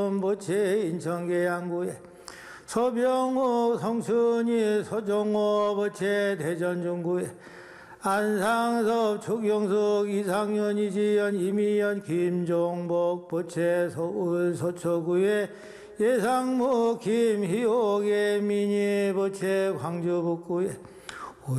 이재현 보채 인천계양구에 서병호 성춘이 서종호 보채 대전중구에 안상섭 초경석 이상현 이지연 이미연 김종복 보채 서울 서초구에 예상무 김희옥 예민희 보채 광주 북구에